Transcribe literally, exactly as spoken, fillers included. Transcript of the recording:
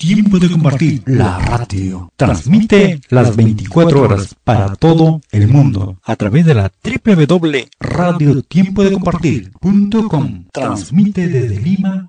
Tiempo de Compartir, la radio. Transmite las veinticuatro horas para todo el mundo a través de la doble u doble u doble u punto radio tiempo de compartir punto com. Transmite desde Lima,